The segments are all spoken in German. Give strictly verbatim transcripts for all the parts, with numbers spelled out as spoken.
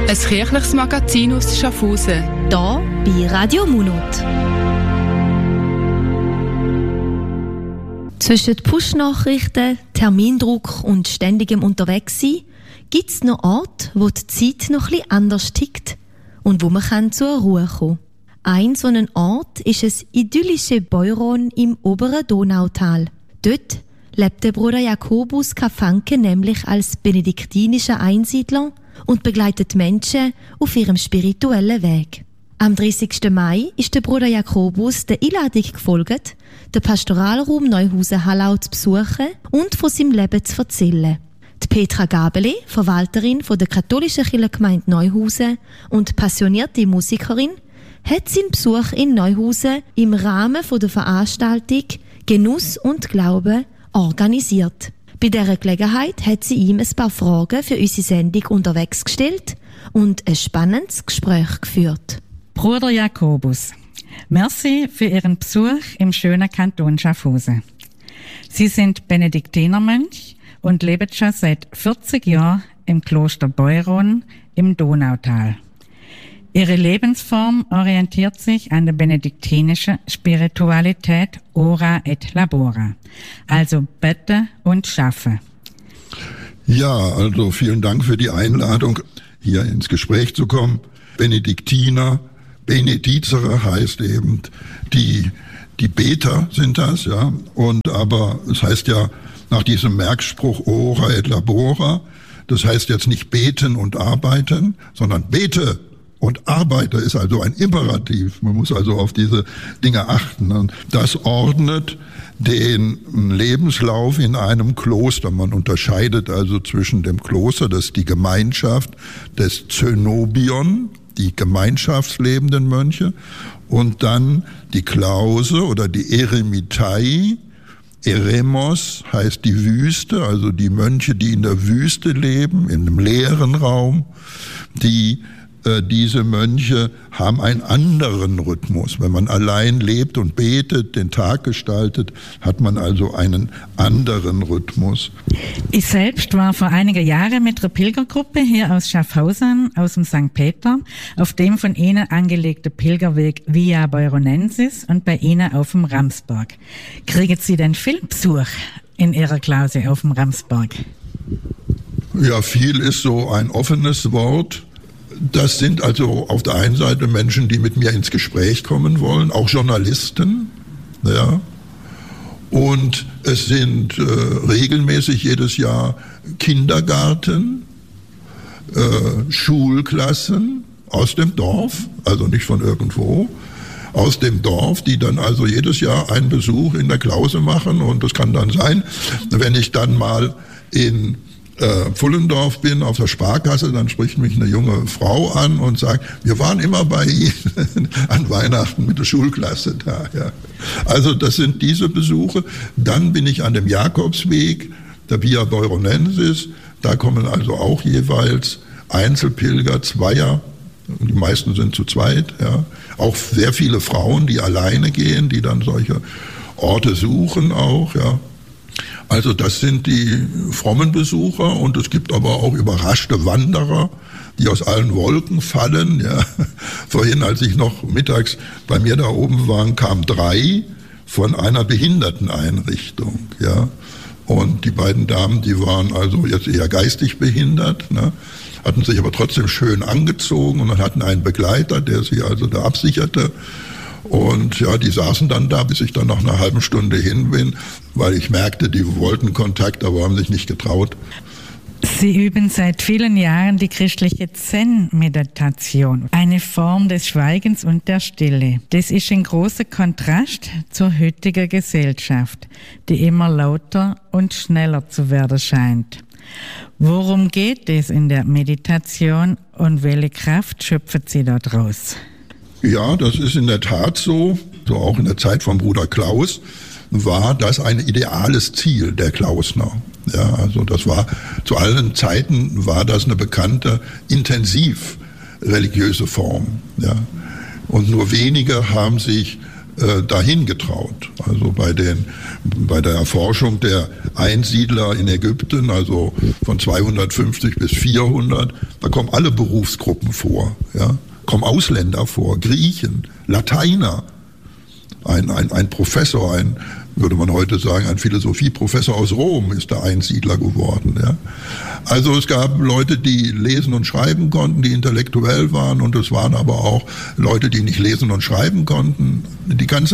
Ein kirchliches Magazin aus Schaffhausen. Hier bei Radio Munot. Zwischen Push-Nachrichten, Termindruck und ständigem Unterwegssein gibt es noch Orte, wo die Zeit noch etwas anders tickt und wo man kann zur Ruhe kommen kann. Ein so ein Ort ist das idyllische Beuron im oberen Donautal. Dort lebt der Bruder Jakobus Kafanke nämlich als benediktinischer Einsiedler und begleitet Menschen auf ihrem spirituellen Weg. Am dreißigsten Mai ist der Bruder Jakobus der Einladung gefolgt, den Pastoralraum Neuhausen-Hallau zu besuchen und von seinem Leben zu erzählen. Die Petra Gabeli, Verwalterin von der katholischen Kirchengemeinde Neuhausen und passionierte Musikerin, hat seinen Besuch in Neuhausen im Rahmen der Veranstaltung Genuss und Glaube organisiert. Bei dieser Gelegenheit hat sie ihm ein paar Fragen für unsere Sendung unterwegs gestellt und ein spannendes Gespräch geführt. Bruder Jakobus, merci für Ihren Besuch im schönen Kanton Schaffhausen. Sie sind Benediktinermönch und leben schon seit vierzig Jahren im Kloster Beuron im Donautal. Ihre Lebensform orientiert sich an der benediktinischen Spiritualität Ora et Labora, also Beten und Schaffen. Ja, also vielen Dank für die Einladung, hier ins Gespräch zu kommen. Benediktiner, Benedizere heißt eben, die, die Beter sind das, ja. Und aber es heißt ja nach diesem Merkspruch Ora et Labora, das heißt jetzt nicht beten und arbeiten, sondern bete und arbeite ist also ein Imperativ. Man muss also auf diese Dinge achten. Und das ordnet den Lebenslauf in einem Kloster. Man unterscheidet also zwischen dem Kloster, das ist die Gemeinschaft des Zönobion, die gemeinschaftslebenden Mönche, und dann die Klause oder die Eremitai. Eremos heißt die Wüste, also die Mönche, die in der Wüste leben, in einem leeren Raum, die Diese Mönche haben einen anderen Rhythmus. Wenn man allein lebt und betet, den Tag gestaltet, hat man also einen anderen Rhythmus. Ich selbst war vor einigen Jahren mit einer Pilgergruppe hier aus Schaffhausen, aus dem Sankt Peter, auf dem von Ihnen angelegten Pilgerweg Via Beuronensis und bei Ihnen auf dem Ramsberg. Kriegen Sie denn viel Besuch in Ihrer Klause auf dem Ramsberg? Ja, viel ist so ein offenes Wort. Das sind also auf der einen Seite Menschen, die mit mir ins Gespräch kommen wollen, auch Journalisten, ja. Und es sind äh, regelmäßig jedes Jahr Kindergarten, äh, Schulklassen aus dem Dorf, also nicht von irgendwo, aus dem Dorf, die dann also jedes Jahr einen Besuch in der Klause machen. Und das kann dann sein, wenn ich dann mal in Äh, Pfullendorf bin, auf der Sparkasse, dann spricht mich eine junge Frau an und sagt, wir waren immer bei Ihnen an Weihnachten mit der Schulklasse da. Ja. Also das sind diese Besuche. Dann bin ich an dem Jakobsweg, der Via Beuronensis, da kommen also auch jeweils Einzelpilger, Zweier, die meisten sind zu zweit, ja. Auch sehr viele Frauen, die alleine gehen, die dann solche Orte suchen auch, ja. Also das sind die frommen Besucher, und es gibt aber auch überraschte Wanderer, die aus allen Wolken fallen. Ja. Vorhin, als ich noch mittags bei mir da oben war, kamen drei von einer Behinderteneinrichtung. Ja. Und die beiden Damen, die waren also jetzt eher geistig behindert, ne, hatten sich aber trotzdem schön angezogen und hatten einen Begleiter, der sie also da absicherte. Und ja, die saßen dann da, bis ich dann nach einer halben Stunde hin bin, weil ich merkte, die wollten Kontakt, aber haben sich nicht getraut. Sie üben seit vielen Jahren die christliche Zen-Meditation, eine Form des Schweigens und der Stille. Das ist ein großer Kontrast zur heutigen Gesellschaft, die immer lauter und schneller zu werden scheint. Worum geht es in der Meditation und welche Kraft schöpfen Sie daraus? Ja, das ist in der Tat so. So auch in der Zeit von Bruder Klaus war das ein ideales Ziel der Klausner. Ja, also das war, zu allen Zeiten war das eine bekannte, intensiv religiöse Form. Ja. Und nur wenige haben sich äh, dahin getraut. Also bei, den, bei der Erforschung der Einsiedler in Ägypten, also von zweihundertfünfzig bis vierhundert, da kommen alle Berufsgruppen vor. Ja? Kommen Ausländer vor, Griechen, Lateiner. Ein, ein, ein Professor, ein, würde man heute sagen, ein Philosophieprofessor aus Rom ist der Einsiedler geworden. Ja. Also es gab Leute, die lesen und schreiben konnten, die intellektuell waren, und es waren aber auch Leute, die nicht lesen und schreiben konnten. Die ganze,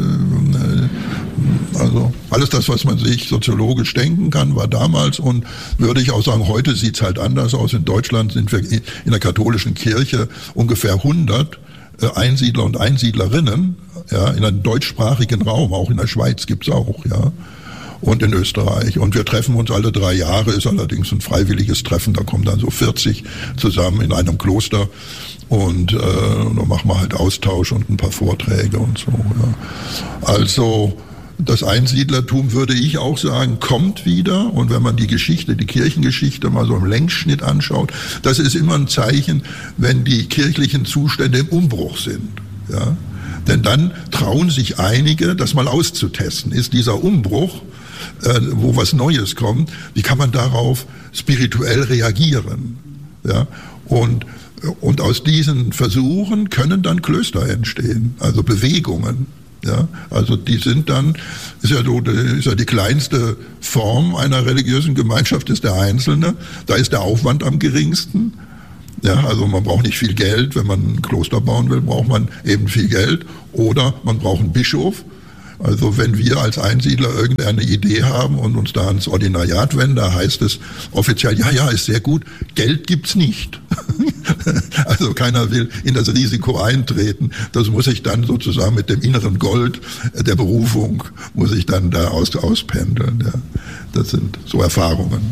also alles das, was man sich soziologisch denken kann, war damals, und würde ich auch sagen, heute sieht es halt anders aus. In Deutschland sind wir in der katholischen Kirche ungefähr hundert Einsiedler und Einsiedlerinnen, ja, in einem deutschsprachigen Raum, auch in der Schweiz gibt's auch, ja, und in Österreich. Und wir treffen uns alle drei Jahre, ist allerdings ein freiwilliges Treffen, da kommen dann so vierzig zusammen in einem Kloster, und äh, da machen wir halt Austausch und ein paar Vorträge und so, ja. Also das Einsiedlertum, würde ich auch sagen, kommt wieder. Und wenn man die Geschichte, die Kirchengeschichte mal so im Längsschnitt anschaut, das ist immer ein Zeichen, wenn die kirchlichen Zustände im Umbruch sind. Ja? Denn dann trauen sich einige, das mal auszutesten. Ist dieser Umbruch, äh, wo was Neues kommt, wie kann man darauf spirituell reagieren? Ja? Und, und aus diesen Versuchen können dann Klöster entstehen, also Bewegungen. Ja, also die sind dann, ist ja, so, ist ja die kleinste Form einer religiösen Gemeinschaft, ist der Einzelne. Da ist der Aufwand am geringsten. Ja, also man braucht nicht viel Geld. Wenn man ein Kloster bauen will, braucht man eben viel Geld. Oder man braucht einen Bischof. Also wenn wir als Einsiedler irgendeine Idee haben und uns da ans Ordinariat wenden, da heißt es offiziell, ja, ja, ist sehr gut, Geld gibt's nicht. Also keiner will in das Risiko eintreten. Das muss ich dann sozusagen mit dem inneren Gold der Berufung, muss ich dann da aus, auspendeln. Ja. Das sind so Erfahrungen.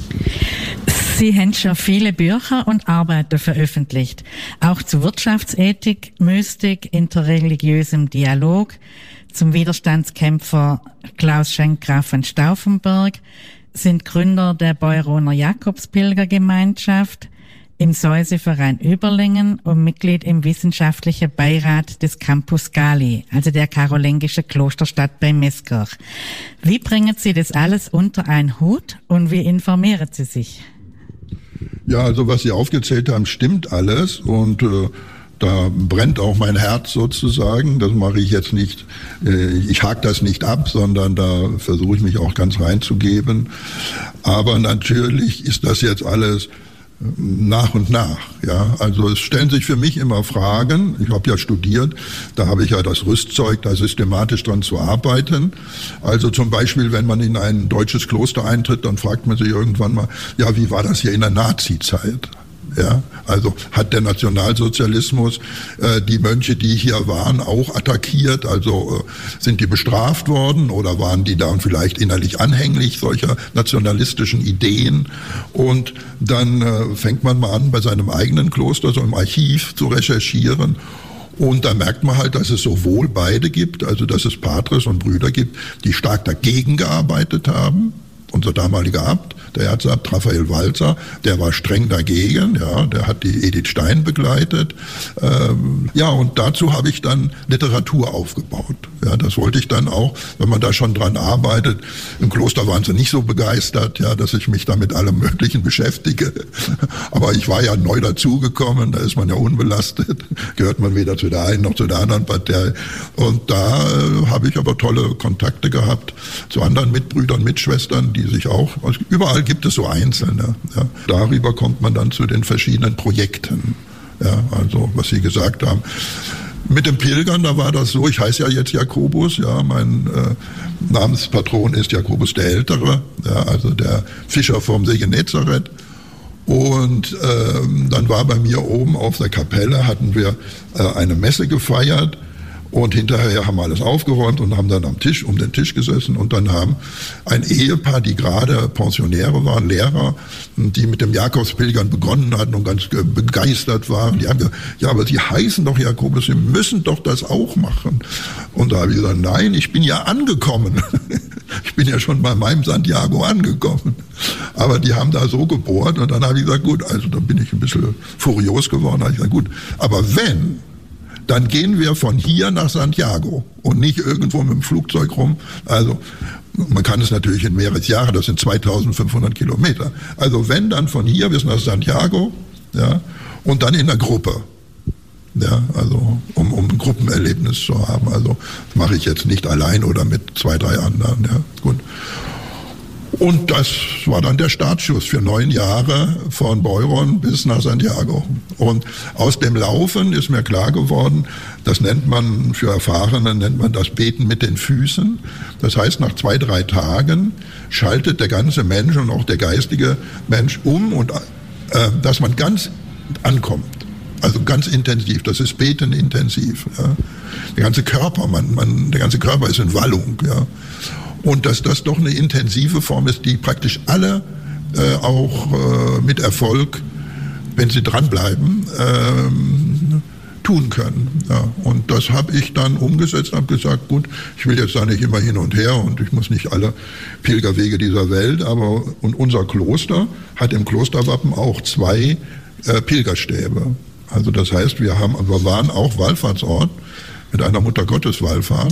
Sie haben schon viele Bücher und Arbeiten veröffentlicht, auch zu Wirtschaftsethik, Mystik, interreligiösem Dialog, zum Widerstandskämpfer Klaus Schenkgraf von Stauffenberg, sind Gründer der Beuroner Jakobspilgergemeinschaft, im Säuseverein Überlingen und Mitglied im wissenschaftlichen Beirat des Campus Gali, also der karolingischen Klosterstadt bei Meßkirch. Wie bringen Sie das alles unter einen Hut und wie informieren Sie sich? Ja, also was Sie aufgezählt haben, stimmt alles, und äh, da brennt auch mein Herz sozusagen. Das mache ich jetzt nicht, ich hake das nicht ab, sondern da versuche ich mich auch ganz reinzugeben. Aber natürlich ist das jetzt alles nach und nach. Ja, also es stellen sich für mich immer Fragen. Ich habe ja studiert, da habe ich ja das Rüstzeug, da systematisch dran zu arbeiten. Also zum Beispiel, wenn man in ein deutsches Kloster eintritt, dann fragt man sich irgendwann mal, ja, wie war das hier in der Nazi-Zeit? Ja, also hat der Nationalsozialismus äh, die Mönche, die hier waren, auch attackiert? Also äh, sind die bestraft worden oder waren die dann vielleicht innerlich anhänglich solcher nationalistischen Ideen? Und dann äh, fängt man mal an, bei seinem eigenen Kloster, so im Archiv zu recherchieren. Und da merkt man halt, dass es sowohl beide gibt, also dass es Patres und Brüder gibt, die stark dagegen gearbeitet haben. Unser damaliger Abt, der Erzabt Raphael Walzer, der war streng dagegen, ja, der hat die Edith Stein begleitet. Ähm, ja, und dazu habe ich dann Literatur aufgebaut. Ja, das wollte ich dann auch, wenn man da schon dran arbeitet. Im Kloster waren sie nicht so begeistert, ja, dass ich mich da mit allem Möglichen beschäftige. Aber ich war ja neu dazugekommen, da ist man ja unbelastet, gehört man weder zu der einen noch zu der anderen Partei. Und da äh, habe ich aber tolle Kontakte gehabt zu anderen Mitbrüdern, Mitschwestern, die sich auch, also überall gibt es so Einzelne. Ja. Darüber kommt man dann zu den verschiedenen Projekten. Ja, also was Sie gesagt haben. Mit dem Pilgern, da war das so, ich heiße ja jetzt Jakobus, ja, mein äh, Namenspatron ist Jakobus der Ältere, ja, also der Fischer vom See Genezareth. Und ähm, dann war bei mir oben auf der Kapelle, hatten wir äh, eine Messe gefeiert. Und hinterher haben wir alles aufgeräumt und haben dann am Tisch, um den Tisch gesessen, und dann haben ein Ehepaar, die gerade Pensionäre waren, Lehrer, die mit dem Jakobspilgern begonnen hatten und ganz begeistert waren, die haben gesagt, ja, aber Sie heißen doch Jakobus, Sie müssen doch das auch machen. Und da habe ich gesagt, nein, ich bin ja angekommen. Ich bin ja schon bei meinem Santiago angekommen. Aber die haben da so gebohrt, und dann habe ich gesagt, gut, also dann bin ich ein bisschen furios geworden. Da habe ich gesagt, gut, aber wenn dann gehen wir von hier nach Santiago und nicht irgendwo mit dem Flugzeug rum. Also man kann es natürlich in mehrere Jahre, das sind zweitausendfünfhundert Kilometer. Also wenn, dann von hier bis nach Santiago, ja, und dann in der Gruppe. Ja, also um, um ein Gruppenerlebnis zu haben. Also das mache ich jetzt nicht allein oder mit zwei, drei anderen. Ja, gut. Und das war dann der Startschuss für neun Jahre von Beuron bis nach Santiago. Und aus dem Laufen ist mir klar geworden, das nennt man, für Erfahrene nennt man das Beten mit den Füßen. Das heißt, nach zwei, drei Tagen schaltet der ganze Mensch und auch der geistige Mensch um, und äh, dass man ganz ankommt. Also ganz intensiv, das ist Beten intensiv. Ja. Der ganze Körper, man, man, der ganze Körper ist in Wallung. Ja. Und dass das doch eine intensive Form ist, die praktisch alle äh, auch äh, mit Erfolg, wenn sie dranbleiben, äh, tun können. Ja. Und das habe ich dann umgesetzt und habe gesagt, gut, ich will jetzt da nicht immer hin und her und ich muss nicht alle Pilgerwege dieser Welt, aber und unser Kloster hat im Klosterwappen auch zwei äh, Pilgerstäbe. Also das heißt, wir, haben, wir waren auch Wallfahrtsort mit einer Muttergotteswallfahrt.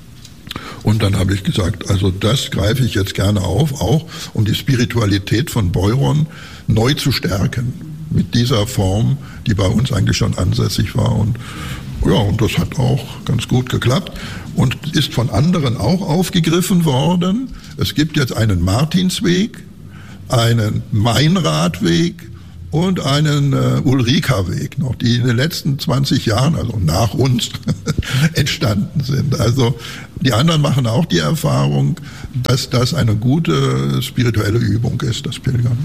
Und dann habe ich gesagt, also das greife ich jetzt gerne auf, auch um die Spiritualität von Beuron neu zu stärken. Mit dieser Form, die bei uns eigentlich schon ansässig war. Und ja, und das hat auch ganz gut geklappt und ist von anderen auch aufgegriffen worden. Es gibt jetzt einen Martinsweg, einen Mainradweg und einen äh, Ulrika-Weg noch, die in den letzten zwanzig Jahren, also nach uns, entstanden sind. Also die anderen machen auch die Erfahrung, dass das eine gute spirituelle Übung ist, das Pilgern.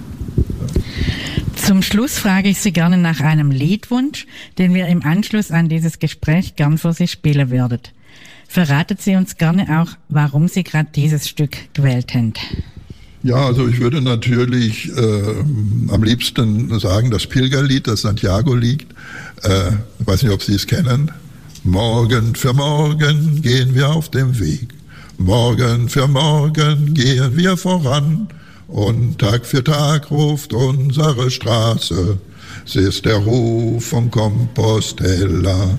Ja. Zum Schluss frage ich Sie gerne nach einem Liedwunsch, den wir im Anschluss an dieses Gespräch gern für Sie spielen würden. Verraten Sie uns gerne auch, warum Sie gerade dieses Stück gewählt haben. Ja, also ich würde natürlich äh, am liebsten sagen, das Pilgerlied, das Santiago-Lied, äh, ich weiß nicht, ob Sie es kennen. Morgen für morgen gehen wir auf dem Weg, morgen für morgen gehen wir voran, und Tag für Tag ruft unsere Straße, es ist der Ruf von Compostela.